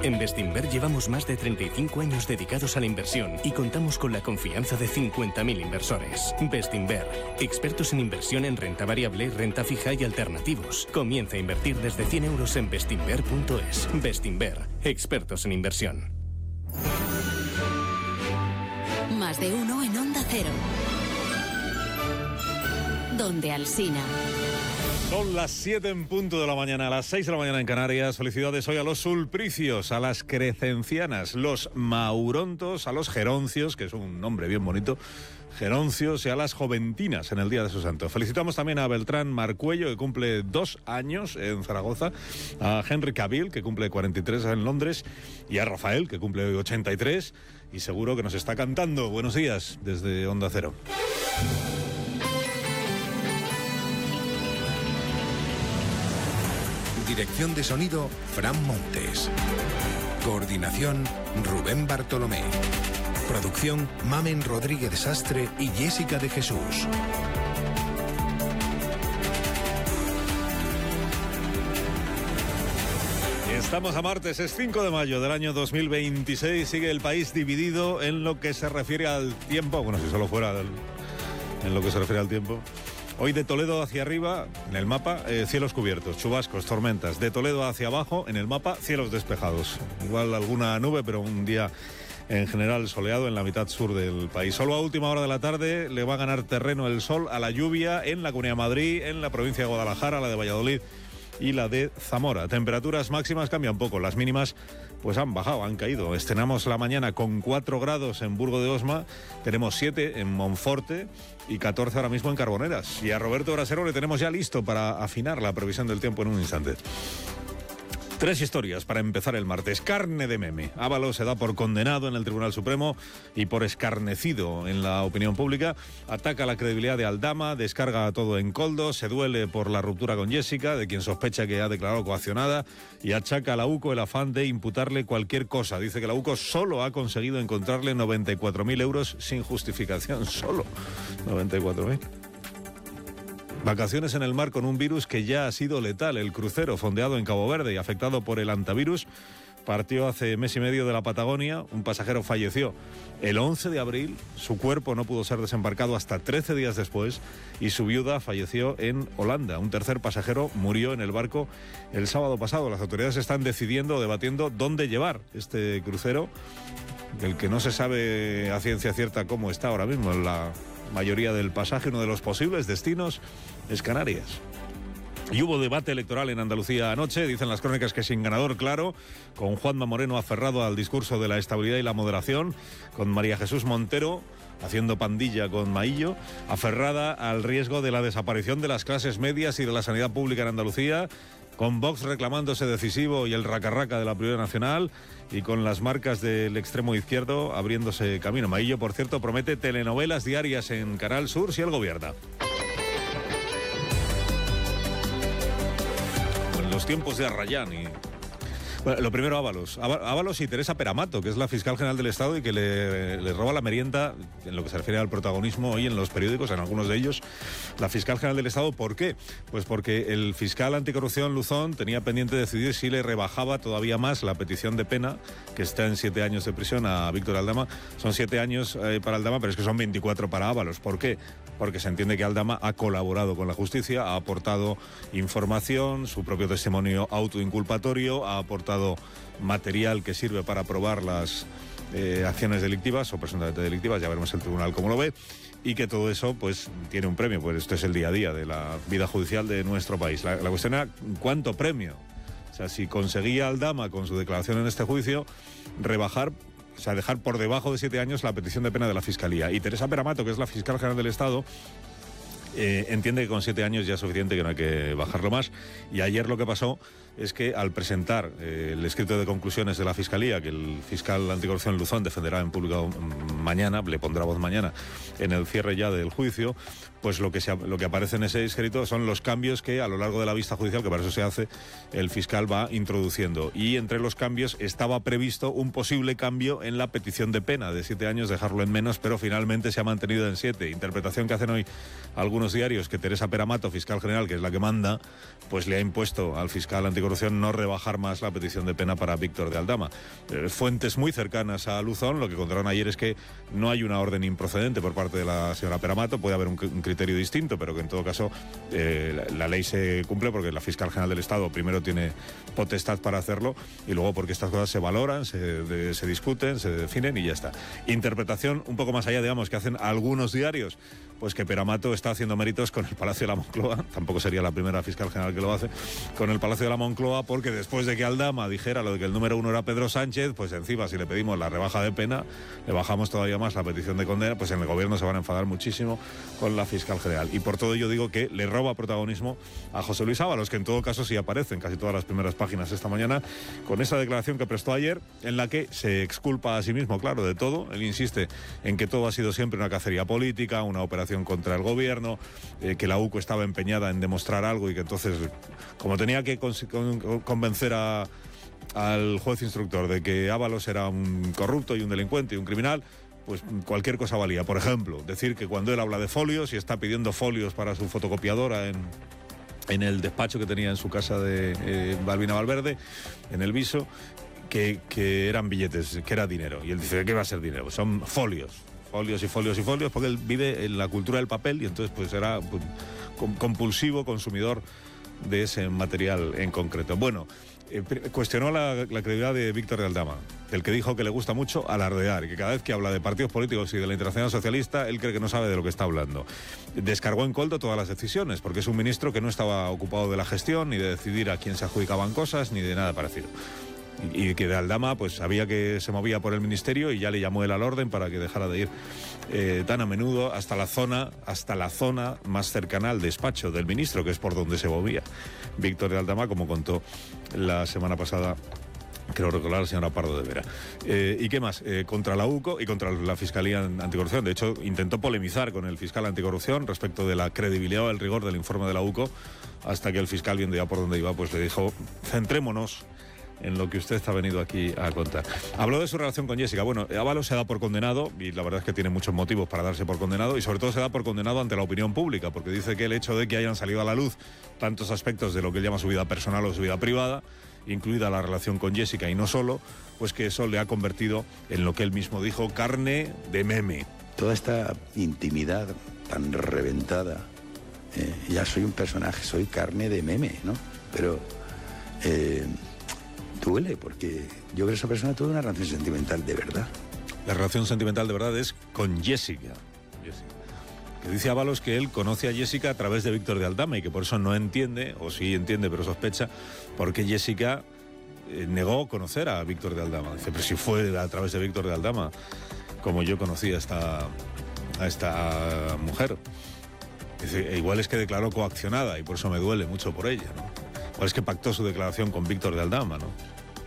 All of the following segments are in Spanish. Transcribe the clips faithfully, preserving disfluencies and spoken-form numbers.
En Bestinver llevamos más de treinta y cinco años dedicados a la inversión y contamos con la confianza de cincuenta mil inversores. Bestinver, expertos en inversión en renta variable, renta fija y alternativos. Comienza a invertir desde cien euros en bestinver punto es. Bestinver, expertos en inversión. Más de uno en Onda Cero. Donde Alsina. Son las siete en punto de la mañana, a las seis de la mañana en Canarias. Felicidades hoy a los sulpricios, a las crecencianas, los maurontos, a los geroncios, que es un nombre bien bonito, geroncios, y a las joventinas en el Día de su Santo. Felicitamos también a Beltrán Marcuello, que cumple dos años en Zaragoza, a Henry Cavill, que cumple cuarenta y tres en Londres, y a Rafael, que cumple hoy ochenta y tres, y seguro que nos está cantando. Buenos días desde Onda Cero. Dirección de sonido, Fran Montes. Coordinación, Rubén Bartolomé. Producción, Mamen Rodríguez Sastre y Jessica de Jesús. Estamos a martes, es cinco de mayo del año dos mil veintiséis. Sigue el país dividido en lo que se refiere al tiempo. Bueno, si solo fuera del, en lo que se refiere al tiempo. Hoy de Toledo hacia arriba, en el mapa, eh, cielos cubiertos, chubascos, tormentas. De Toledo hacia abajo, en el mapa, cielos despejados. Igual alguna nube, pero un día en general soleado en la mitad sur del país. Solo a última hora de la tarde le va a ganar terreno el sol a la lluvia en la Comunidad de Madrid, en la provincia de Guadalajara, la de Valladolid y la de Zamora. Temperaturas máximas cambian poco, las mínimas pues han bajado, han caído. Estrenamos la mañana con cuatro grados en Burgo de Osma, tenemos siete en Monforte y catorce ahora mismo en Carboneras. Y a Roberto Brasero le tenemos ya listo para afinar la previsión del tiempo en un instante. Tres historias para empezar el martes. Carne de meme. Ábalos se da por condenado en el Tribunal Supremo y por escarnecido en la opinión pública. Ataca la credibilidad de Aldama, descarga todo en Coldo, se duele por la ruptura con Jessica, de quien sospecha que ha declarado coaccionada, y achaca a la UCO el afán de imputarle cualquier cosa. Dice que la UCO solo ha conseguido encontrarle noventa y cuatro mil euros sin justificación. Solo noventa y cuatro mil. Vacaciones en el mar con un virus que ya ha sido letal. El crucero fondeado en Cabo Verde y afectado por el antivirus partió hace mes y medio de la Patagonia. Un pasajero falleció el once de abril. Su cuerpo no pudo ser desembarcado hasta trece días después y su viuda falleció en Holanda. Un tercer pasajero murió en el barco el sábado pasado. Las autoridades están decidiendo o debatiendo dónde llevar este crucero, del que no se sabe a ciencia cierta cómo está ahora mismo en la mayoría del pasaje. Uno de los posibles destinos es Canarias. Y hubo debate electoral en Andalucía anoche, dicen las crónicas que sin ganador claro, con Juanma Moreno aferrado al discurso de la estabilidad y la moderación, con María Jesús Montero haciendo pandilla con Maillo, aferrada al riesgo de la desaparición de las clases medias y de la sanidad pública en Andalucía, con Vox reclamándose decisivo y el raca-raca de la Prioridad Nacional, y con las marcas del extremo izquierdo abriéndose camino. Maillo, por cierto, promete telenovelas diarias en Canal Sur si él gobierna. En los tiempos de Arrayán y... Bueno, lo primero, Ábalos. Ábalos y Teresa Peramato, que es la fiscal general del Estado y que le, le roba la merienda en lo que se refiere al protagonismo hoy en los periódicos, en algunos de ellos. La fiscal general del Estado, ¿por qué? Pues porque el fiscal anticorrupción Luzón tenía pendiente decidir si le rebajaba todavía más la petición de pena, que está en siete años de prisión, a Víctor Aldama. Son siete años eh, para Aldama, pero es que son veinticuatro para Ábalos. ¿Por qué? Porque se entiende que Aldama ha colaborado con la justicia, ha aportado información, su propio testimonio autoinculpatorio, ha aportado material que sirve para probar las eh, acciones delictivas o presuntamente delictivas, ya veremos el tribunal cómo lo ve, y que todo eso pues tiene un premio, pues esto es el día a día de la vida judicial de nuestro país. La, la cuestión era ¿cuánto premio? O sea, si conseguía Aldama con su declaración en este juicio rebajar, o sea, dejar por debajo de siete años la petición de pena de la Fiscalía. Y Teresa Peramato, que es la fiscal general del Estado, eh, entiende que con siete años ya es suficiente, que no hay que bajarlo más. Y ayer lo que pasó es que al presentar eh, el escrito de conclusiones de la Fiscalía, que el fiscal anticorrupción Luzón defenderá en público mañana, le pondrá voz mañana en el cierre ya del juicio, pues lo que, se, lo que aparece en ese escrito son los cambios que a lo largo de la vista judicial, que para eso se hace, el fiscal va introduciendo. Y entre los cambios estaba previsto un posible cambio en la petición de pena, de siete años dejarlo en menos, pero finalmente se ha mantenido en siete. Interpretación que hacen hoy algunos diarios, que Teresa Peramato, fiscal general, que es la que manda, pues le ha impuesto al fiscal anticorrupción Anticorrupción no rebajar más la petición de pena para Víctor de Aldama. Eh, fuentes muy cercanas a Luzón lo que contaron ayer es que no hay una orden improcedente por parte de la señora Peramato, puede haber un, un criterio distinto, pero que en todo caso eh, la, la ley se cumple porque la Fiscal General del Estado primero tiene potestad para hacerlo y luego porque estas cosas se valoran, se, de, se discuten, se definen y ya está. Interpretación un poco más allá, digamos, que hacen algunos diarios, pues que Peramato está haciendo méritos con el Palacio de la Moncloa, tampoco sería la primera Fiscal General que lo hace, con el Palacio de la Moncloa, porque después de que Aldama dijera lo de que el número uno era Pedro Sánchez, pues encima si le pedimos la rebaja de pena, le bajamos todavía más la petición de condena, pues en el gobierno se van a enfadar muchísimo con la Fiscal General. Y por todo ello digo que le roba protagonismo a José Luis Ábalos, que en todo caso sí aparece en casi todas las primeras páginas esta mañana, con esa declaración que prestó ayer, en la que se exculpa a sí mismo, claro, de todo. Él insiste en que todo ha sido siempre una cacería política, una operación contra el gobierno, eh, que la U C O estaba empeñada en demostrar algo y que entonces, como tenía que con, con, convencer a, al juez instructor de que Ábalos era un corrupto y un delincuente y un criminal, pues cualquier cosa valía. Por ejemplo, decir que cuando él habla de folios y está pidiendo folios para su fotocopiadora en, en el despacho que tenía en su casa de eh, Balbina Valverde, en el Viso, que, que eran billetes, que era dinero. Y él dice, ¿qué va a ser dinero? Pues son folios. Folios y folios y folios, porque él vive en la cultura del papel y entonces pues era pues, compulsivo consumidor de ese material en concreto. Bueno, eh, cuestionó la, la credibilidad de Víctor de Aldama, el que dijo que le gusta mucho alardear y que cada vez que habla de partidos políticos y de la Internacional Socialista, él cree que no sabe de lo que está hablando. Descargó en Koldo todas las decisiones, porque es un ministro que no estaba ocupado de la gestión, ni de decidir a quién se adjudicaban cosas, ni de nada parecido. Y que de Aldama pues sabía que se movía por el ministerio y ya le llamó él al orden para que dejara de ir eh, tan a menudo hasta la zona hasta la zona más cercana al despacho del ministro, que es por donde se movía Víctor de Aldama, como contó la semana pasada, creo recordar, la señora Pardo de Vera. Eh, ¿Y qué más? Eh, contra la U C O y contra la Fiscalía Anticorrupción. De hecho, intentó polemizar con el fiscal anticorrupción respecto de la credibilidad o el rigor del informe de la U C O, hasta que el fiscal, viendo ya por dónde iba, pues le dijo, centrémonos en lo que usted ha venido aquí a contar. Habló de su relación con Jessica. Bueno, Ábalos se da por condenado, y la verdad es que tiene muchos motivos para darse por condenado, y sobre todo se da por condenado ante la opinión pública, porque dice que el hecho de que hayan salido a la luz tantos aspectos de lo que él llama su vida personal o su vida privada, incluida la relación con Jessica y no solo, pues que eso le ha convertido en lo que él mismo dijo, carne de meme. Toda esta intimidad tan reventada, eh, ya soy un personaje, soy carne de meme, ¿no? Pero eh, duele, porque yo creo que esa persona tuvo una relación sentimental de verdad. La relación sentimental de verdad es con Jessica. Jessica. Que dice Ábalos que él conoce a Jessica a través de Víctor de Aldama y que por eso no entiende, o sí entiende pero sospecha, por qué Jessica eh, negó conocer a Víctor de Aldama. Dice, pero si fue a través de Víctor de Aldama como yo conocí a esta, a esta mujer. Dice, igual es que declaró coaccionada y por eso me duele mucho por ella, ¿no? O es que pactó su declaración con Víctor de Aldama, ¿no?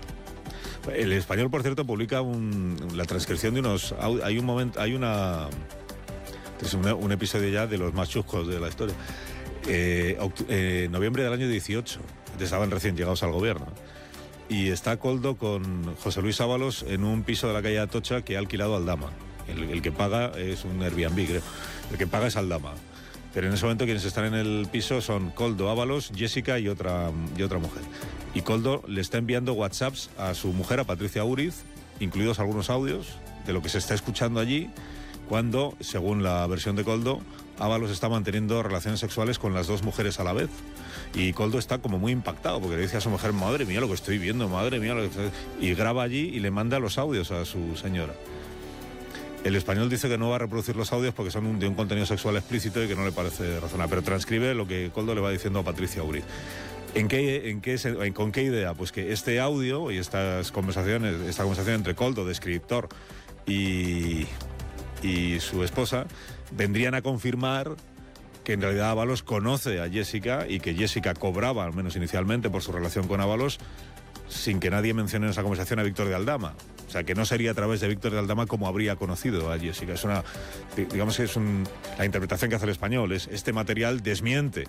El Español, por cierto, publica un, la transcripción de unos... Hay un momento, hay una... Es un, un episodio ya de los más chuscos de la historia. Eh, eh, noviembre del año dieciocho, estaban recién llegados al gobierno. Y está Koldo con José Luis Ábalos en un piso de la calle Atocha que ha alquilado Aldama. El, el que paga es un Airbnb, creo. El que paga es Aldama. Pero en ese momento quienes están en el piso son Koldo, Ábalos, Jessica y otra, y otra mujer. Y Koldo le está enviando WhatsApps a su mujer, a Patricia Uriz, incluidos algunos audios de lo que se está escuchando allí, cuando, según la versión de Koldo, Ábalos está manteniendo relaciones sexuales con las dos mujeres a la vez. Y Koldo está como muy impactado, porque le dice a su mujer, madre mía lo que estoy viendo, madre mía lo que estoy... Y graba allí y le manda los audios a su señora. El Español dice que no va a reproducir los audios porque son un, de un contenido sexual explícito y que no le parece razonable, pero transcribe lo que Koldo le va diciendo a Patricia Uriz. ¿En qué, en qué, en, ¿Con qué idea? Pues que este audio y estas conversaciones, esta conversación entre Koldo, de escritor, y, y su esposa, vendrían a confirmar que en realidad Ábalos conoce a Jessica y que Jessica cobraba, al menos inicialmente, por su relación con Ábalos, sin que nadie mencione en esa conversación a Víctor de Aldama. O sea, que no sería a través de Víctor de Aldama como habría conocido a Jessica. Es una, digamos que es un, la interpretación que hace el Español. Es, este material desmiente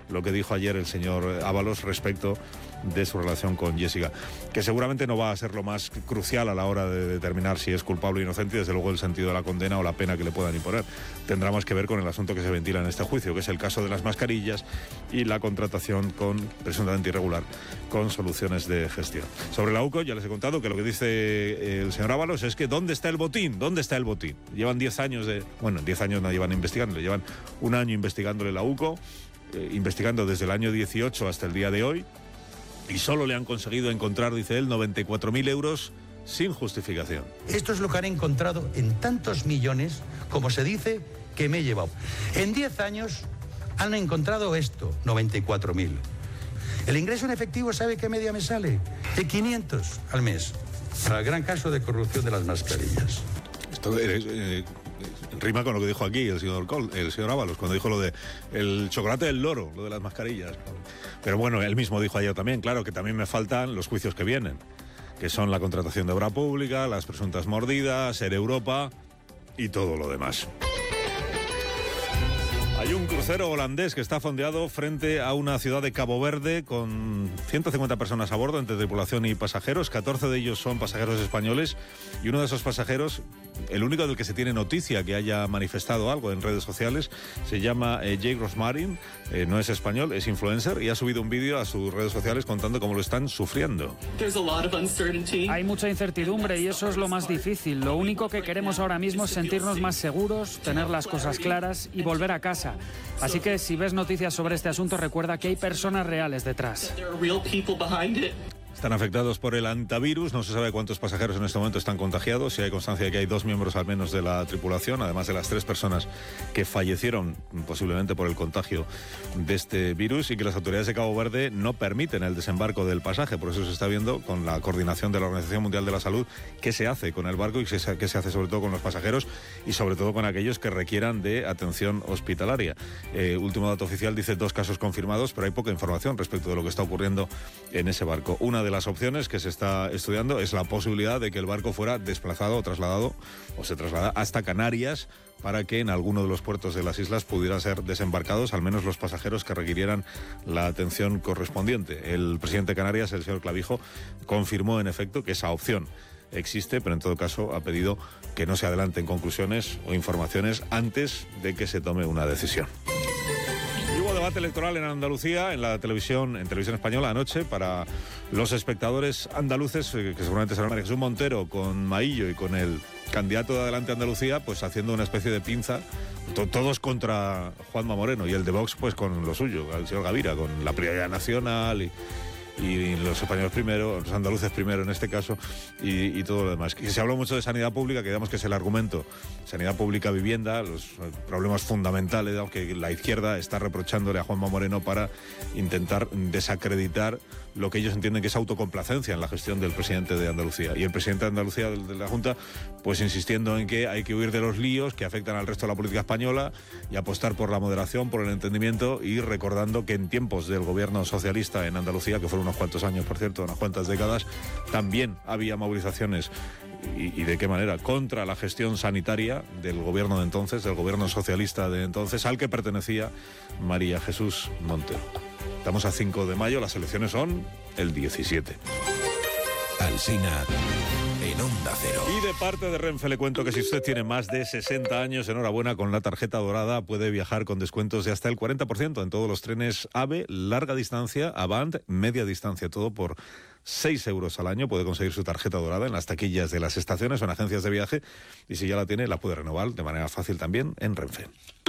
lo que dijo ayer el señor Ábalos respecto de su relación con Jessica, que seguramente no va a ser lo más crucial a la hora de determinar si es culpable o inocente, y desde luego el sentido de la condena o la pena que le puedan imponer tendrá más que ver con el asunto que se ventila en este juicio, que es el caso de las mascarillas y la contratación con presuntamente irregular con soluciones de gestión. Sobre la U C O, ya les he contado que lo que dice el señor Ábalos es que ¿dónde está el botín? ¿Dónde está el botín? Llevan diez años de... Bueno, diez años no llevan investigándole, llevan un año investigándole la U C O, eh, investigando desde el año dieciocho hasta el día de hoy, y solo le han conseguido encontrar, dice él, noventa y cuatro mil euros sin justificación. Esto es lo que han encontrado en tantos millones, como se dice, que me he llevado. En diez años han encontrado esto, noventa y cuatro mil. El ingreso en efectivo, ¿sabe qué media me sale? De quinientos al mes, para el gran caso de corrupción de las mascarillas. Esto es... Eh, rima con lo que dijo aquí el señor Col, el señor Ábalos, cuando dijo lo de el chocolate del loro, lo de las mascarillas. Pero bueno, él mismo dijo ayer también, claro, que también me faltan los juicios que vienen, que son la contratación de obra pública, las presuntas mordidas, Air Europa y todo lo demás. Hay un crucero holandés que está fondeado frente a una ciudad de Cabo Verde con ciento cincuenta personas a bordo, entre tripulación y pasajeros. catorce de ellos son pasajeros españoles, y uno de esos pasajeros, el único del que se tiene noticia que haya manifestado algo en redes sociales, se llama eh, Jake Rosmarin, eh, no es español, es influencer, y ha subido un vídeo a sus redes sociales contando cómo lo están sufriendo. Hay mucha incertidumbre y eso es lo más difícil. Lo único que queremos ahora mismo es sentirnos más seguros, tener las cosas claras y volver a casa. Así que si ves noticias sobre este asunto, recuerda que hay personas reales detrás. Están afectados por el antivirus, no se sabe cuántos pasajeros en este momento están contagiados, si hay constancia de que hay dos miembros al menos de la tripulación, además de las tres personas que fallecieron posiblemente por el contagio de este virus, y que las autoridades de Cabo Verde no permiten el desembarco del pasaje. Por eso se está viendo con la coordinación de la Organización Mundial de la Salud qué se hace con el barco y qué se, qué se hace sobre todo con los pasajeros y sobre todo con aquellos que requieran de atención hospitalaria. Eh, último dato oficial dice dos casos confirmados, pero hay poca información respecto de lo que está ocurriendo en ese barco. Una de las opciones que se está estudiando es la posibilidad de que el barco fuera desplazado o trasladado o se traslada hasta Canarias para que en alguno de los puertos de las islas pudieran ser desembarcados al menos los pasajeros que requirieran la atención correspondiente. El presidente de Canarias, el señor Clavijo, confirmó en efecto que esa opción existe, pero en todo caso ha pedido que no se adelanten conclusiones o informaciones antes de que se tome una decisión. Hubo debate electoral en Andalucía, en la televisión, en televisión española anoche, para los espectadores andaluces, que seguramente serán María Jesús Montero con Maillo y con el candidato de Adelante Andalucía, pues haciendo una especie de pinza, to- todos contra Juanma Moreno, y el de Vox pues con lo suyo, el señor Gavira, con la prioridad nacional y... y los españoles primero, los andaluces primero en este caso, y, y todo lo demás. Y se habló mucho de sanidad pública, que digamos que es el argumento, sanidad pública, vivienda, los problemas fundamentales, digamos, que la izquierda está reprochándole a Juanma Moreno para intentar desacreditar lo que ellos entienden que es autocomplacencia en la gestión del presidente de Andalucía. Y el presidente de Andalucía, de la Junta, pues insistiendo en que hay que huir de los líos que afectan al resto de la política española y apostar por la moderación, por el entendimiento, y recordando que en tiempos del gobierno socialista en Andalucía, que fueron unos cuantos años, por cierto, unas cuantas décadas, también había movilizaciones, y, y de qué manera, contra la gestión sanitaria del gobierno de entonces, del gobierno socialista de entonces, al que pertenecía María Jesús Montero. Estamos a cinco de mayo, las elecciones son el diecisiete. Alsina en Onda Cero. Y de parte de Renfe le cuento que si usted tiene más de sesenta años, enhorabuena, con la tarjeta dorada puede viajar con descuentos de hasta el cuarenta por ciento en todos los trenes AVE, larga distancia, Avant, media distancia, todo por seis euros al año. Puede conseguir su tarjeta dorada en las taquillas de las estaciones o en agencias de viaje, y si ya la tiene la puede renovar de manera fácil también en Renfe.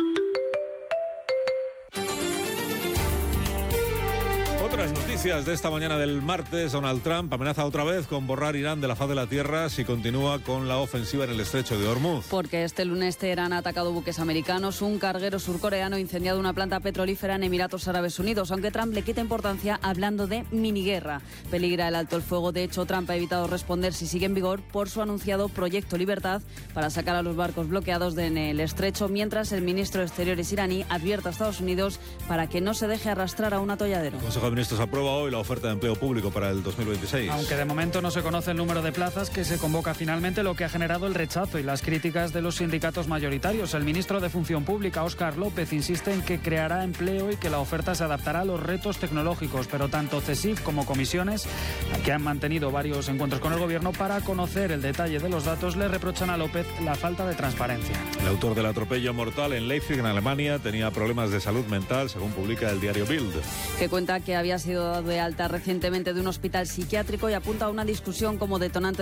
Otras noticias de esta mañana del martes: Donald Trump amenaza otra vez con borrar Irán de la faz de la tierra si continúa con la ofensiva en el estrecho de Hormuz. Porque este lunes Teherán ha atacado buques americanos, un carguero surcoreano ha incendiado una planta petrolífera en Emiratos Árabes Unidos, aunque Trump le quita importancia hablando de miniguerra. Peligra el alto el fuego. De hecho, Trump ha evitado responder si sigue en vigor por su anunciado Proyecto Libertad para sacar a los barcos bloqueados en el estrecho, mientras el ministro de Exteriores iraní advierte a Estados Unidos para que no se deje arrastrar a un atolladero. El Consejo de Ministros aprueba aprueba hoy la oferta de empleo público para el dos mil veintiséis. Aunque de momento no se conoce el número de plazas que se convoca finalmente, lo que ha generado el rechazo y las críticas de los sindicatos mayoritarios. El ministro de Función Pública, Óscar López, insiste en que creará empleo y que la oferta se adaptará a los retos tecnológicos, pero tanto CESIF como comisiones, que han mantenido varios encuentros con el gobierno para conocer el detalle de los datos, le reprochan a López la falta de transparencia. El autor del atropello mortal en Leipzig, en Alemania, tenía problemas de salud mental, según publica el diario Bild. Que cuenta que había sido dado de alta recientemente de un hospital psiquiátrico y apunta a una discusión como detonante